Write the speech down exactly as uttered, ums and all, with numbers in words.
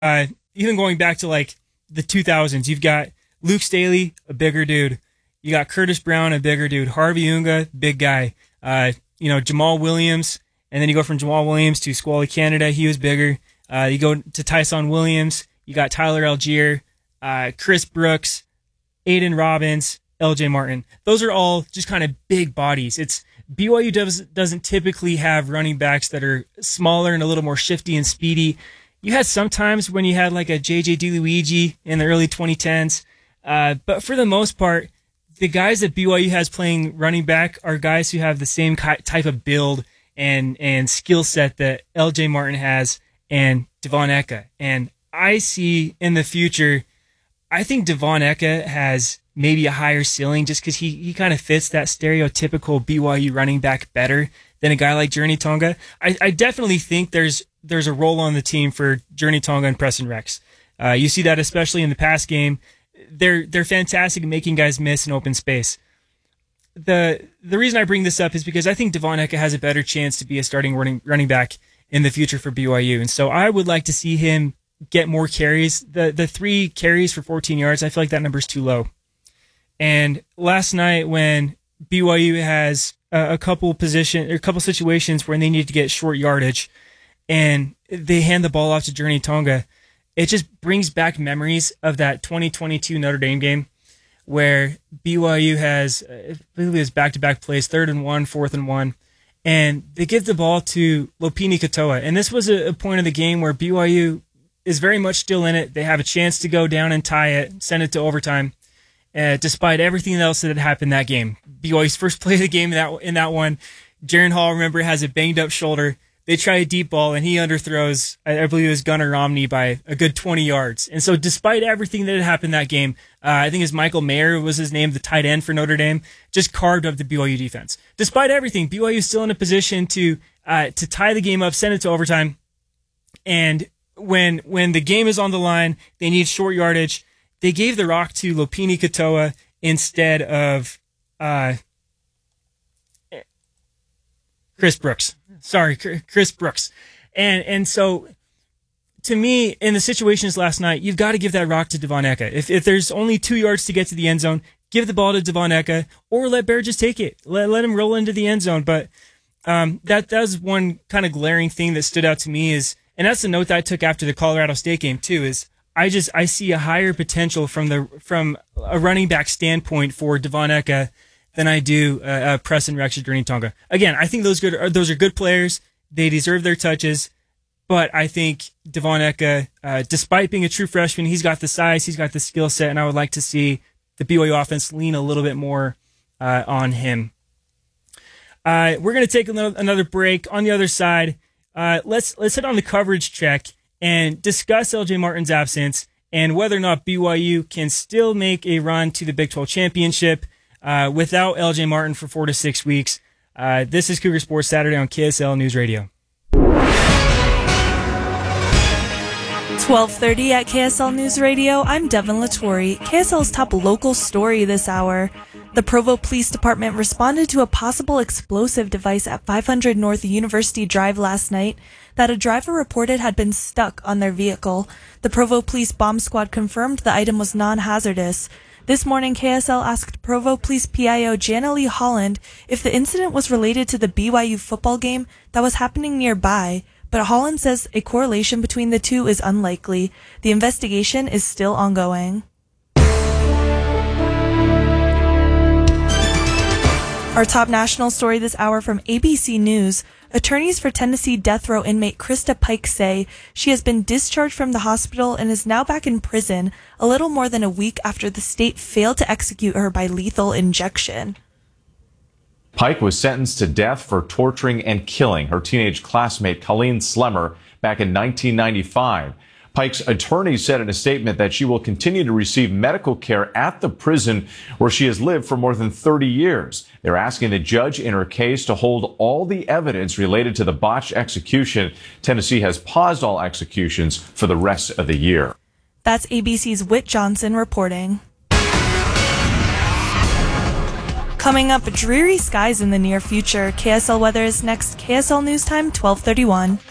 Uh, even going back to like the two thousands, you've got Luke Staley, a bigger dude. You got Curtis Brown, a bigger dude. Harvey Unga, big guy. Uh, you know, Jamal Williams. And then you go from Jamal Williams to Squally Canada. He was bigger. Uh, you go to Tyson Williams. You got Tyler Algier, uh, Chris Brooks, Aiden Robbins, L J Martin. Those are all just kind of big bodies. It's B Y U does, doesn't typically have running backs that are smaller and a little more shifty and speedy. You had sometimes when you had like a J J DeLuigi in the early twenty tens. Uh, but for the most part, the guys that B Y U has playing running back are guys who have the same type of build and, and skill set that L J Martin has and Devon Eka. And I see in the future, I think Devon Eka has maybe a higher ceiling just because he, he kind of fits that stereotypical B Y U running back better than a guy like Journey Tonga. I, I definitely think there's there's a role on the team for Journey Tonga and Preston Rex. Uh, you see that especially in the pass game. They're they're fantastic at making guys miss in open space. The the reason I bring this up is because I think Devon Eka has a better chance to be a starting running running back in the future for B Y U. And so I would like to see him get more carries. The the three carries for fourteen yards, I feel like that number's too low. And last night when B Y U has a, a couple position or a couple situations where they need to get short yardage and they hand the ball off to Journey Tonga, it just brings back memories of that twenty twenty-two Notre Dame game where B Y U has, I believe it was back-to-back plays, third and one, fourth and one, and they give the ball to Lopini Katoa. And this was a, a point of the game where B Y U is very much still in it. They have a chance to go down and tie it, send it to overtime, uh, despite everything else that had happened that game. B Y U's first play of the game in that, in that one, Jaron Hall, remember, has a banged-up shoulder. They try a deep ball, and he underthrows, I believe it was Gunnar Romney, by a good twenty yards. And so despite everything that had happened that game, uh, I think it's Michael Mayer was his name, the tight end for Notre Dame, just carved up the B Y U defense. Despite everything, B Y U is still in a position to uh, to tie the game up, send it to overtime. And when when the game is on the line, they need short yardage. They gave the rock to Lopini Katoa instead of uh, Chris Brooks. Sorry, Chris Brooks. And and so, to me, in the situations last night, you've got to give that rock to Devon Eka. If if there's only two yards to get to the end zone, give the ball to Devon Eka, or let Bear just take it. Let, let him roll into the end zone. But um, that, that was one kind of glaring thing that stood out to me is, and that's the note that I took after the Colorado State game too, is I just I see a higher potential from the from a running back standpoint for Devon Eka than I do uh, uh, Preston Rex or Journey Tonga. Again, I think those good are, those are good players. They deserve their touches, but I think Devon Eka, uh, despite being a true freshman, he's got the size, he's got the skill set, and I would like to see the B Y U offense lean a little bit more uh, on him. Uh, we're going to take another, another break. On the other side, uh, let's let's hit on the coverage check and discuss L J Martin's absence and whether or not B Y U can still make a run to the Big twelve championship Uh, without L J Martin for four to six weeks. Uh, this is Cougar Sports Saturday on K S L News Radio. twelve thirty at K S L News Radio. I'm Devin Lattori. K S L's top local story this hour. The Provo Police Department responded to a possible explosive device at five hundred North University Drive last night that a driver reported had been stuck on their vehicle. The Provo Police Bomb Squad confirmed the item was non-hazardous. This morning, K S L asked Provo Police P I O Jana Lee Holland if the incident was related to the B Y U football game that was happening nearby, but Holland says a correlation between the two is unlikely. The investigation is still ongoing. Our top national story this hour from A B C News. Attorneys for Tennessee death row inmate Krista Pike say she has been discharged from the hospital and is now back in prison a little more than a week after the state failed to execute her by lethal injection. Pike was sentenced to death for torturing and killing her teenage classmate Colleen Slemmer back in nineteen ninety-five. Pike's attorney said in a statement that she will continue to receive medical care at the prison where she has lived for more than thirty years. They're asking the judge in her case to hold all the evidence related to the botched execution. Tennessee has paused all executions for the rest of the year. That's A B C's Whit Johnson reporting. Coming up, dreary skies in the near future. K S L weather is next. K S L News Time, twelve thirty-one.